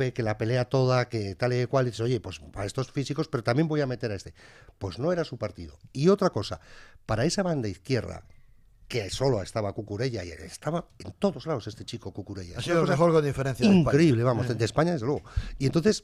tope, que la pelea toda, que tal y cual, y dices, oye, pues para estos físicos, pero también voy a meter a este. Pues no era su partido. Y otra cosa, para esa banda izquierda, que solo estaba Cucurella, y estaba en todos lados este chico Cucurella. Ha sido el mejor con diferencia de increíble, España. vamos, de España desde luego. Y entonces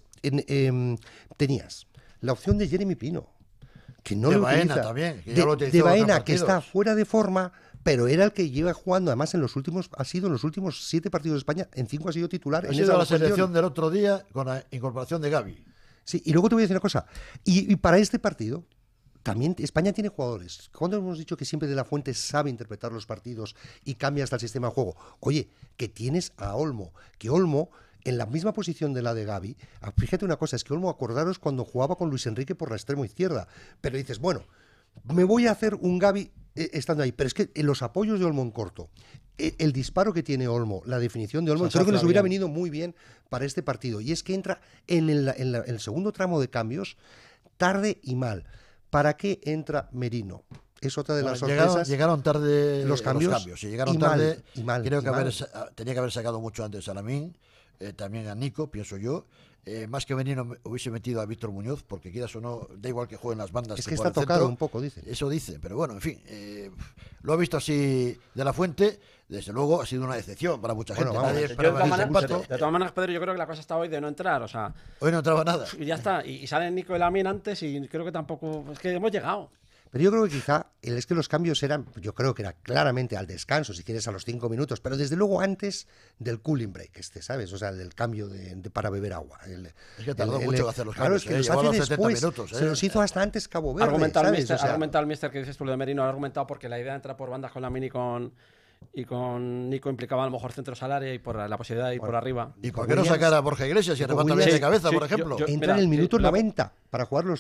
tenías la opción de Jeremy Pino, que no de lo Baena utiliza. también, que ya lo utilizó de en otros Baena, que partidos. está fuera de forma, pero era el que lleva jugando, además ha sido en los últimos 7 partidos de España, en 5 ha sido titular. Ha en sido esa la posición. selección del otro día con la incorporación de Gavi. Sí, y luego te voy a decir una cosa, y para este partido, también España tiene jugadores. Cuando hemos dicho que siempre De La Fuente sabe interpretar los partidos y cambia hasta el sistema de juego. Oye, que tienes a Olmo, que Olmo, en la misma posición de la de Gavi, fíjate una cosa, es que Olmo, acordaros cuando jugaba con Luis Enrique por la extremo izquierda, pero dices, bueno, me voy a hacer un Gavi estando ahí, pero es que los apoyos de Olmo en corto, el disparo que tiene Olmo, la definición de Olmo, creo que nos hubiera venido muy bien para este partido, y es que entra en el segundo tramo de cambios tarde y mal. ¿Para qué entra Merino? Es otra de las sorpresas. Llegaron tarde los cambios. Sí, llegaron y tarde. Mal, Creo que tenía que haber sacado mucho antes a Lamine, también a Nico, pienso yo. Más que Merino hubiese metido a Víctor Muñoz, porque quieras o no, da igual que jueguen las bandas. Es que está tocado centro. un poco, dicen. Eso dicen, pero bueno, en fin. Lo ha visto así De La Fuente. Desde luego ha sido una decepción para mucha gente. Vamos, Nadie de esperaba todas este maneras, empate. de todas maneras, Pedro, yo creo que la cosa está hoy de no entrar, o sea, Hoy no entraba nada. y ya está, y salen Nico y Lamine antes y creo que tampoco, es que hemos llegado. Pero yo creo que quizá es que los cambios eran, yo creo que era claramente al descanso, si quieres a los 5 minutos, pero desde luego antes del cooling break, ¿sabes? O sea, del cambio para beber agua. Es que tardó mucho en hacer los claro, cambios. es que los Llegó a hace los 70 después, minutos. se los hizo hasta antes Cabo Verde, Argumenta ¿sabes? el mister que dices tú lo de Merino, ha argumentado porque la idea de entrar por bandas con Lamine y con Nico implicaba a lo mejor centros al área y por la posibilidad de ir por arriba. ¿Y por qué no sacar a Borja Iglesias y remata bien de cabeza, por ejemplo? Entra en el minuto 90 para jugar los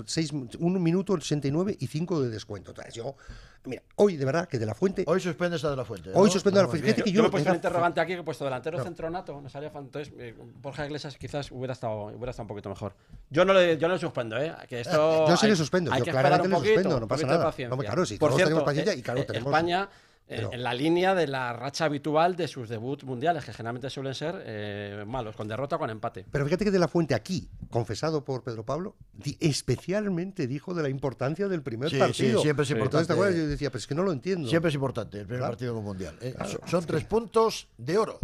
1 minuto 69 y 5 de descuento. Entonces mira, hoy de verdad que De La Fuente... Hoy suspende a De La Fuente. Hoy suspende a De La Fuente. Yo me he puesto un interrogante aquí que he puesto delantero centro nato, nos haría entonces Borja Iglesias quizás hubiera estado un poquito mejor. Yo no le suspendo, que esto yo sí le suspendo, hay yo que claramente esperar un le suspendo, poquito, no pasa un poquito de nada. paciencia. No, claro, si Por todos cierto, tenemos paciencia y claro, tenemos... España Pero... en la línea de la racha habitual de sus debuts mundiales, que generalmente suelen ser malos, con derrota o con empate. Pero fíjate que De La Fuente aquí, confesado por Pedro Pablo, especialmente dijo de la importancia del primer partido. Sí, siempre es importante. Entonces, yo decía, pero es que no lo entiendo. Siempre es importante el primer partido con Mundial. Claro, son 3 puntos de oro.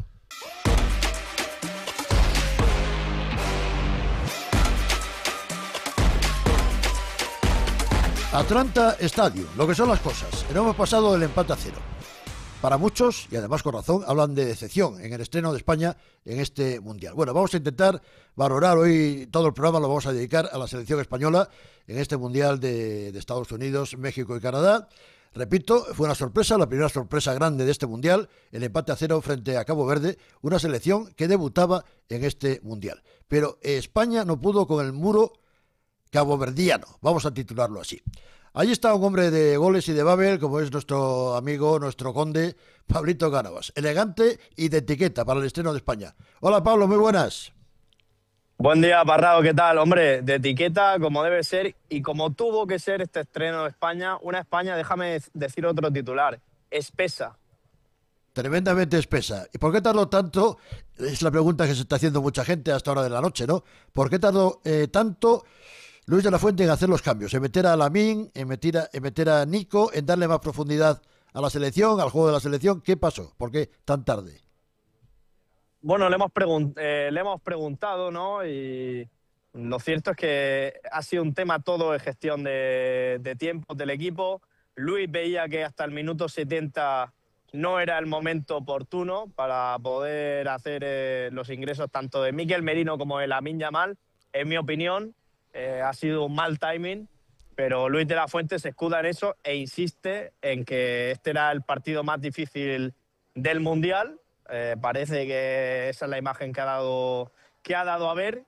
Atlanta Stadium, lo que son las cosas. No hemos pasado del empate a 0. Para muchos, y además con razón, hablan de decepción en el estreno de España en este Mundial. Bueno, vamos a intentar valorar hoy, todo el programa lo vamos a dedicar a la selección española en este Mundial de Estados Unidos, México y Canadá. Repito, fue una sorpresa, la primera sorpresa grande de este Mundial, el empate a 0 frente a Cabo Verde, una selección que debutaba en este Mundial. Pero España no pudo con el muro caboverdiano, vamos a titularlo así. Allí está un hombre de goles y de Babel, como es nuestro amigo, nuestro conde, Pablito Cánovas. Elegante y de etiqueta para el estreno de España. Hola, Pablo, muy buenas. Buen día, Parrado, ¿qué tal? Hombre, de etiqueta, como debe ser y como tuvo que ser este estreno de España, una España, déjame decir otro titular, espesa. Tremendamente espesa. ¿Y por qué tardó tanto? Es la pregunta que se está haciendo mucha gente hasta hora de la noche, ¿no? ¿Por qué tardó tanto Luis de la Fuente en hacer los cambios? En meter a Lamine, en meter a Nico, en darle más profundidad a la selección, al juego de la selección. ¿Qué pasó? ¿Por qué tan tarde? Bueno, le hemos preguntado, ¿no? Y lo cierto es que ha sido un tema todo de gestión de tiempos del equipo. Luis veía que hasta el minuto 70 no era el momento oportuno para poder hacer los ingresos tanto de Mikel Merino como de Lamine Yamal. En mi opinión, ha sido un mal timing, pero Luis de la Fuente se escuda en eso e insiste en que este era el partido más difícil del Mundial. Parece que esa es la imagen que ha dado a ver,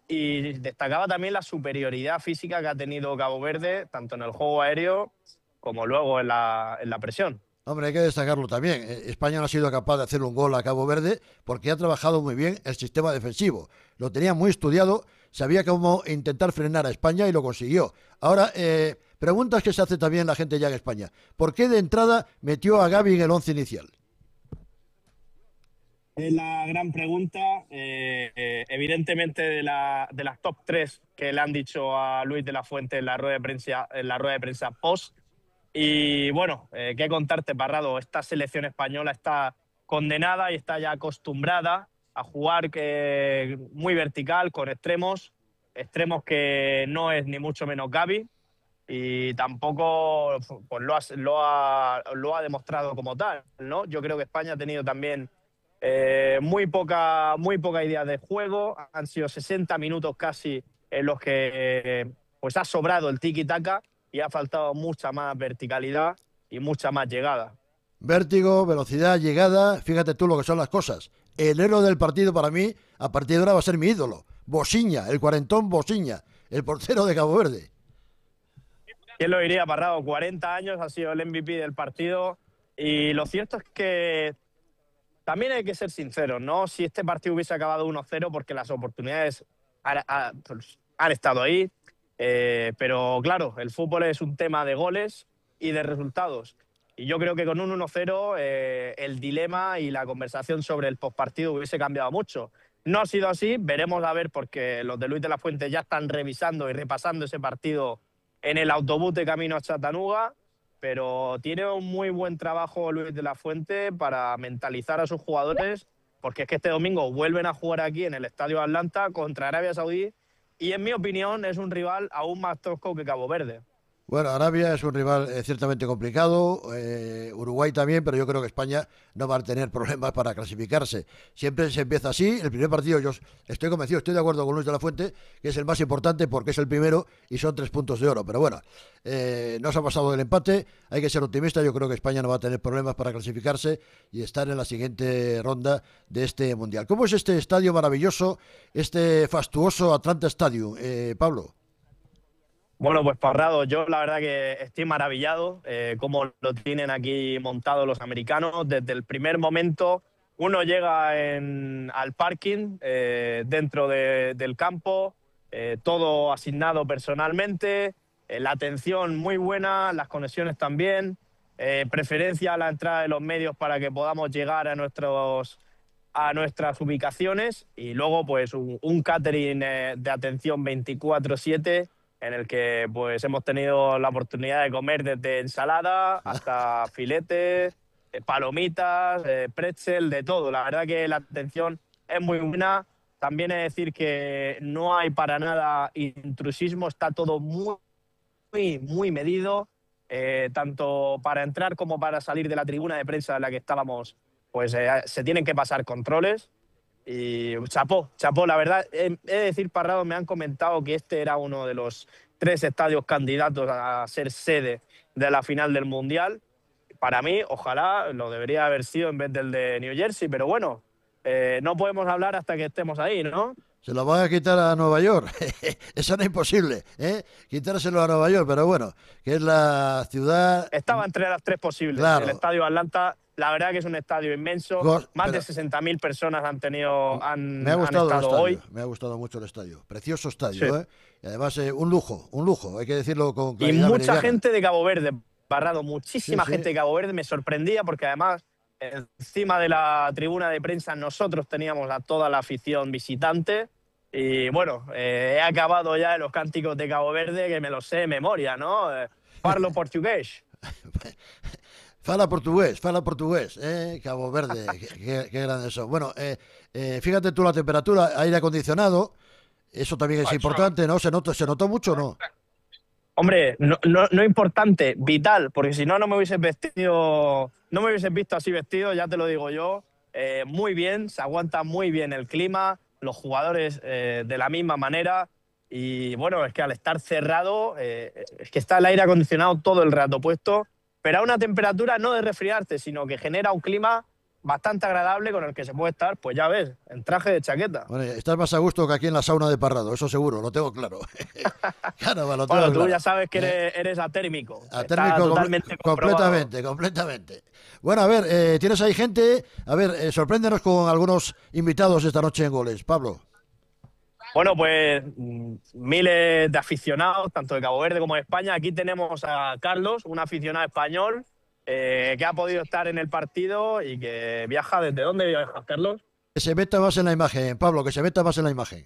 y destacaba también la superioridad física que ha tenido Cabo Verde, tanto en el juego aéreo como luego en la presión. Hombre, hay que destacarlo también. España no ha sido capaz de hacer un gol a Cabo Verde porque ha trabajado muy bien el sistema defensivo. Lo tenía muy estudiado, sabía cómo intentar frenar a España y lo consiguió. Ahora, preguntas que se hace también la gente ya en España. ¿Por qué de entrada metió a Gavi en el 11 inicial? Es la gran pregunta. Evidentemente, de las top 3 que le han dicho a Luis de la Fuente en la rueda de prensa post. Y bueno, qué contarte, Parrado. Esta selección española está condenada y está ya acostumbrada a jugar muy vertical, con extremos que no es ni mucho menos Gavi, y tampoco pues, lo ha demostrado como tal, ¿no? Yo creo que España ha tenido también muy poca idea de juego. Han sido 60 minutos casi en los que pues ha sobrado el tiki-taka y ha faltado mucha más verticalidad y mucha más llegada. Vértigo, velocidad, llegada, fíjate tú lo que son las cosas. El héroe del partido para mí, a partir de ahora va a ser mi ídolo. Bosiña, el cuarentón Bosiña, el portero de Cabo Verde. ¿Quién lo diría, Parrado? 40 años, ha sido el MVP del partido. Y lo cierto es que también hay que ser sinceros, ¿no? Si este partido hubiese acabado 1-0, porque las oportunidades pues, han estado ahí. Pero claro, el fútbol es un tema de goles y de resultados. Y yo creo que con un 1-0 el dilema y la conversación sobre el postpartido hubiese cambiado mucho. No ha sido así, veremos a ver, porque los de Luis de la Fuente ya están revisando y repasando ese partido en el autobús de camino a Chattanooga, pero tiene un muy buen trabajo Luis de la Fuente para mentalizar a sus jugadores, porque es que este domingo vuelven a jugar aquí en el Estadio Atlanta contra Arabia Saudí, y en mi opinión es un rival aún más tosco que Cabo Verde. Bueno, Arabia es un rival ciertamente complicado, Uruguay también, pero yo creo que España no va a tener problemas para clasificarse. Siempre se empieza así, el primer partido yo estoy convencido, estoy de acuerdo con Luis de la Fuente, que es el más importante porque es el primero y son 3 puntos de oro. Pero bueno, no se ha pasado del empate, hay que ser optimista, yo creo que España no va a tener problemas para clasificarse y estar en la siguiente ronda de este Mundial. ¿Cómo es este estadio maravilloso, este fastuoso Atlanta Stadium, Pablo? Bueno, pues Parrado, yo la verdad que estoy maravillado cómo lo tienen aquí montado los americanos. Desde el primer momento uno llega al parking dentro del campo, todo asignado personalmente, la atención muy buena, las conexiones también, preferencia a la entrada de los medios para que podamos llegar a nuestras ubicaciones, y luego pues un catering de atención 24/7, en el que pues hemos tenido la oportunidad de comer desde ensalada hasta filetes, palomitas, pretzel, de todo. La verdad que la atención es muy buena. También he de decir que no hay para nada intrusismo, está todo muy medido, tanto para entrar como para salir de la tribuna de prensa en la que estábamos, pues se tienen que pasar controles. Y chapó, la verdad. He de decir, Parrado, me han comentado que este era uno de los 3 estadios candidatos a ser sede de la final del Mundial. Para mí, ojalá lo debería haber sido en vez del de New Jersey, pero bueno, no podemos hablar hasta que estemos ahí, ¿no? Se lo van a quitar a Nueva York. Eso no es imposible, ¿eh? Quitárselo a Nueva York, pero bueno, que es la ciudad... Estaba entre las 3 posibles. Claro. El Estadio Atlanta, la verdad que es un estadio inmenso. Más de 60.000 personas han estado hoy. Me ha gustado mucho el estadio. Precioso estadio, Sí. ¿eh? Y además, un lujo, hay que decirlo con Y claridad mucha meridiana. gente de Cabo Verde, Parrado, muchísima Sí. gente de Cabo Verde. Me sorprendía porque además encima de la tribuna de prensa nosotros teníamos a toda la afición visitante. Y bueno, he acabado ya en los cánticos de Cabo Verde, que me los sé de memoria, ¿no? Parlo portugués. Fala portugués, Cabo Verde, qué grande eso. Bueno, fíjate tú la temperatura, aire acondicionado, eso también es importante, ¿no? ¿Se notó mucho o no? Hombre, no importante, vital, porque si no, no me hubieses visto así vestido, ya te lo digo yo. Muy bien, se aguanta muy bien el clima, los jugadores de la misma manera. Y bueno, es que al estar cerrado, es que está el aire acondicionado todo el rato puesto, pero a una temperatura no de resfriarte, sino que genera un clima bastante agradable con el que se puede estar, pues ya ves, en traje de chaqueta. Bueno, estás más a gusto que aquí en la sauna de Parrado, eso seguro, lo tengo claro. Caramba, lo tengo Bueno, tú claro. ya sabes que eres atérmico. Atérmico, Está totalmente comprobado. completamente. Bueno, a ver, tienes ahí gente. A ver, sorpréndenos con algunos invitados esta noche en Goles. Pablo. Bueno, pues miles de aficionados, tanto de Cabo Verde como de España. Aquí tenemos a Carlos, un aficionado español que ha podido estar en el partido y que viaja. ¿Desde dónde viajas, Carlos? Que se meta más en la imagen, Pablo, que se meta más en la imagen.